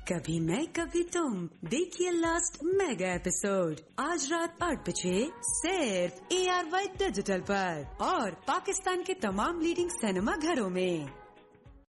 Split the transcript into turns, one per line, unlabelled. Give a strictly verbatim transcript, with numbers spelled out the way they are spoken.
कभी मैं कभी तुम, देखिए लास्ट मेगा एपिसोड आज रात आठ बजे सिर्फ ए आर वाई डिजिटल पर और पाकिस्तान के तमाम लीडिंग सिनेमा घरों में।